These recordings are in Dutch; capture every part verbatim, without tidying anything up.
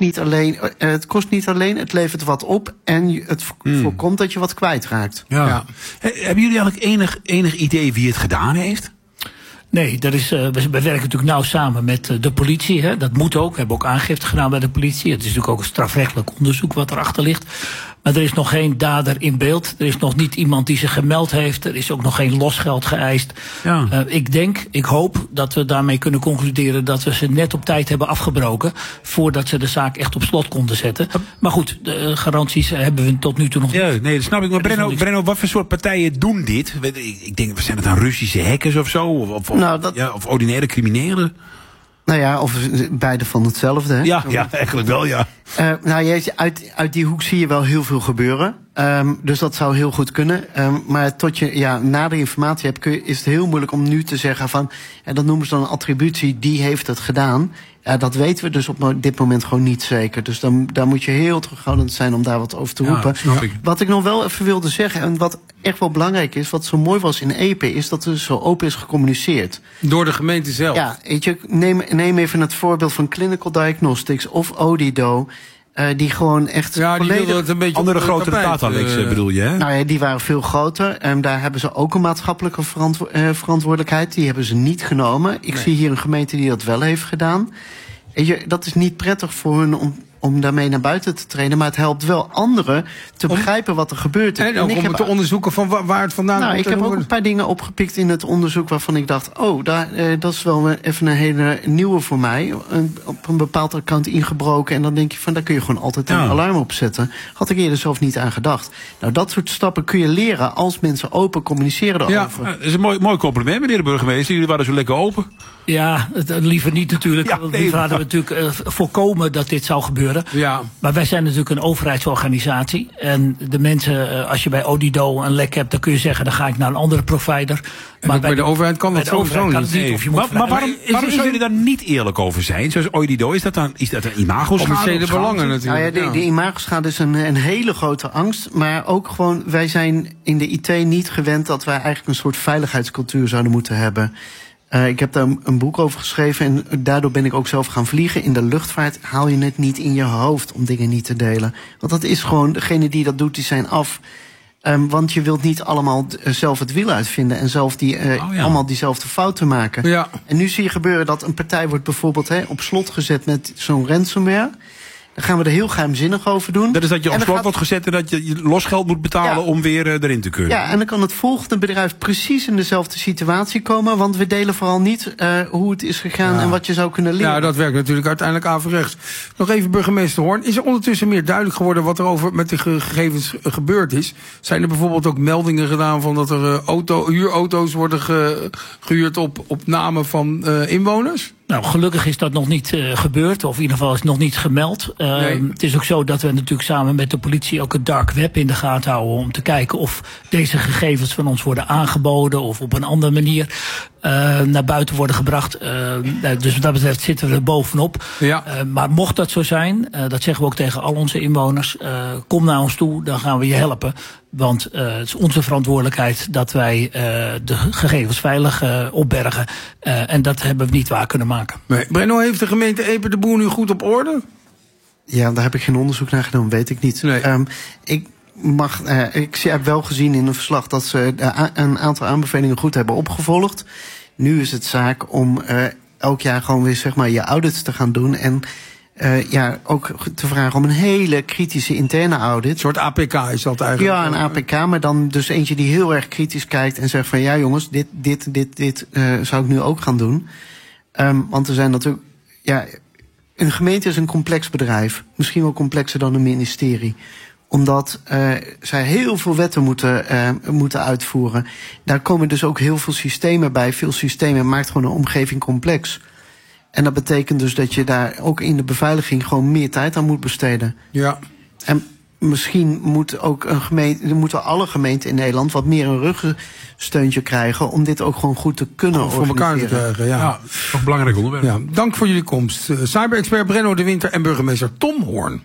niet alleen, uh, het kost niet alleen, het levert wat op en het Hmm. voorkomt dat je wat kwijtraakt. Ja. Ja. He- hebben jullie eigenlijk enig, enig idee wie het gedaan heeft? Nee, dat is, uh, we, we werken natuurlijk nauw samen met uh, de politie. Hè. Dat moet ook. We hebben ook aangifte gedaan bij de politie. Het is natuurlijk ook een strafrechtelijk onderzoek wat erachter ligt. Maar er is nog geen dader in beeld. Er is nog niet iemand die zich gemeld heeft. Er is ook nog geen losgeld geëist. Ja. Uh, ik denk, ik hoop dat we daarmee kunnen concluderen dat we ze net op tijd hebben afgebroken. Voordat ze de zaak echt op slot konden zetten. Maar goed, de uh, garanties hebben we tot nu toe nog niet. Ja, nee, dat snap ik. Maar Er is nog Brenno, niks. Brenno, wat voor soort partijen doen dit? Ik, ik denk, zijn het dan Russische hackers of zo? Of, of, Nou, dat- ja, of ordinaire criminelen? Nou ja, of beide van hetzelfde. Hè? Ja, ja, eigenlijk wel, ja. Uh, nou, je, uit, uit die hoek zie je wel heel veel gebeuren. Um, dus dat zou heel goed kunnen. Um, maar tot je ja, nader informatie hebt, kun je, is het heel moeilijk om nu te zeggen van... en dat noemen ze dan een attributie, die heeft het gedaan. Ja, dat weten we dus op dit moment gewoon niet zeker. Dus dan, daar moet je heel terughoudend zijn om daar wat over te Ja, roepen. snap ik. Wat ik nog wel even wilde zeggen, en wat echt wel belangrijk is... wat zo mooi was in Epe, is dat er zo open is gecommuniceerd. Door de gemeente zelf. Ja, weet je, neem, neem even het voorbeeld van Clinical Diagnostics of Odido... Uh, die gewoon echt Ja, die volledig... wilden het een beetje Andere op de grotere tapijt, datalekes, dataleks eh, bedoel je, hè? Nou ja, die waren veel groter. En daar hebben ze ook een maatschappelijke verantwo- uh, verantwoordelijkheid. Die hebben ze niet genomen. Ik Nee. zie hier een gemeente die dat wel heeft gedaan. Weet je, dat is niet prettig voor hun om, om daarmee naar buiten te treden. Maar het helpt wel anderen te Om- begrijpen wat er gebeurt. En ook ik om heb het te onderzoeken van waar, waar het vandaan Nou, komt. ik heb en ook hoe een paar dingen opgepikt in het onderzoek waarvan ik dacht... oh, daar, eh, dat is wel even een hele nieuwe voor mij. Een, op een bepaald account ingebroken en dan denk je van... daar kun je gewoon altijd een Ja. alarm op zetten. Had ik eerder zelf niet aan gedacht. Nou, dat soort stappen kun je leren als mensen open communiceren Ja. erover. Ja, dat is een mooi, mooi compliment, meneer de burgemeester. Jullie waren zo lekker open. Ja, het, het liever niet natuurlijk. Ja, Want nee, liever hadden maar- we natuurlijk uh, voorkomen dat dit zou gebeuren. Ja. Maar wij zijn natuurlijk een overheidsorganisatie. En de mensen, uh, als je bij Odido een lek hebt, dan kun je zeggen, dan ga ik naar een andere provider. ook bij de overheid kan bij dat de overheid sowieso kan niet. het niet. Nee. Of je moet Maar, maar vanuit- waarom, is- waarom is- zouden jullie daar niet eerlijk over zijn? Zoals Odido, is dat dan is dat een imago-schade? Commerciële of schaamte? belangen Nou ja, natuurlijk. de, ja. de imagoschade is een, een hele grote angst. Maar ook gewoon, wij zijn in de I T niet gewend dat wij eigenlijk een soort veiligheidscultuur zouden moeten hebben. Uh, ik heb daar een, een boek over geschreven en daardoor ben ik ook zelf gaan vliegen. In de luchtvaart haal je het niet in je hoofd om dingen niet te delen. Want dat is gewoon, degene die dat doet, die zijn af. Um, want je wilt niet allemaal uh, zelf het wiel uitvinden en zelf die, uh, Oh, ja. allemaal diezelfde fouten maken. Ja. En nu zie je gebeuren dat een partij wordt bijvoorbeeld hè, op slot gezet met zo'n ransomware. Dan gaan we er heel geheimzinnig over doen. Dat is dat je En op dan slot gaat- wordt gezet en dat je je losgeld moet betalen Ja. om weer uh, erin te kunnen. Ja, en dan kan het volgende bedrijf precies in dezelfde situatie komen. Want we delen vooral niet uh, hoe het is gegaan Ja. en wat je zou kunnen leren. Ja, dat werkt natuurlijk uiteindelijk averechts. Nog even burgemeester Hoorn. Is er ondertussen meer duidelijk geworden wat er over met de ge- gegevens eh, gebeurd is? Zijn er bijvoorbeeld ook meldingen gedaan van dat er uh, auto, huurauto's worden ge- gehuurd op, op namen van uh, inwoners? Nou, gelukkig is dat nog niet uh, gebeurd, of in ieder geval is het nog niet gemeld. Uh, Nee. Het is ook zo dat we natuurlijk samen met de politie ook het dark web in de gaten houden om te kijken of deze gegevens van ons worden aangeboden of op een andere manier uh, naar buiten worden gebracht. Uh, dus wat dat betreft zitten we er bovenop. Ja. Uh, maar mocht dat zo zijn, uh, dat zeggen we ook tegen al onze inwoners, uh, kom naar ons toe, dan gaan we je helpen. Want uh, het is onze verantwoordelijkheid dat wij uh, de gegevens veilig uh, opbergen. Uh, en dat hebben we niet waar kunnen maken. Nee. Brenno, heeft de gemeente Epe de Boer nu goed op orde? Ja, daar heb ik geen onderzoek naar gedaan, weet ik niet. Nee. Um, ik mag, uh, ik heb wel gezien in een verslag dat ze uh, een aantal aanbevelingen goed hebben opgevolgd. Nu is het zaak om uh, elk jaar gewoon weer zeg maar je audits te gaan doen en uh, ja, ook te vragen om een hele kritische interne audit. Een soort A P K is dat eigenlijk. Ja, een A P K, maar dan dus eentje die heel erg kritisch kijkt en zegt van ja jongens, dit, dit, dit, dit uh, zou ik nu ook gaan doen. Um, want er zijn natuurlijk, ja, een gemeente is een complex bedrijf. Misschien wel complexer dan een ministerie. Omdat uh, zij heel veel wetten moeten, uh, moeten uitvoeren. Daar komen dus ook heel veel systemen bij. Veel systemen maakt gewoon een omgeving complex. En dat betekent dus dat je daar ook in de beveiliging gewoon meer tijd aan moet besteden. Ja. En misschien moet ook een gemeente, moeten alle gemeenten in Nederland wat meer een ruggensteuntje krijgen om dit ook gewoon goed te kunnen Voor elkaar te organiseren. krijgen, ja. Ja, toch een belangrijk onderwerp. Ja, dank voor jullie komst. Uh, cyber-expert Brenno de Winter en burgemeester Tom Hoorn.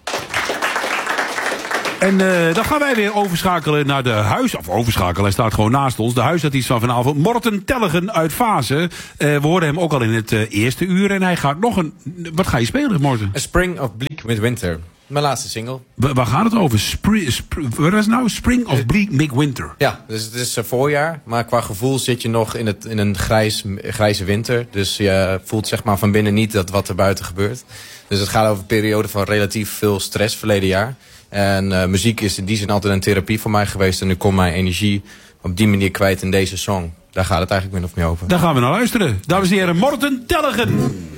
En uh, dan gaan wij weer overschakelen naar de huis... Of overschakelen, hij staat gewoon naast ons. De huisartiest van vanavond, Morten Tellegen uit Vaassen. Uh, we hoorden hem ook al in het uh, eerste uur. En hij gaat nog een... Wat ga je spelen, Morten? A Spring of Bleak with Winter. Mijn laatste single. Wa- waar gaat het over? Spring, spring, wat is het nou? Spring of Bleak Big Winter? Ja, dus het is uh, voorjaar. Maar qua gevoel zit je nog in, het, in een grijs, grijze winter. Dus je voelt zeg maar van binnen niet dat wat er buiten gebeurt. Dus het gaat over een periode van relatief veel stress verleden jaar. En uh, muziek is in die zin altijd een therapie voor mij geweest. En ik kon mijn energie op die manier kwijt in deze song. Daar gaat het eigenlijk min of meer over. Daar gaan we naar luisteren. Dames en heren, Morten Tellegen.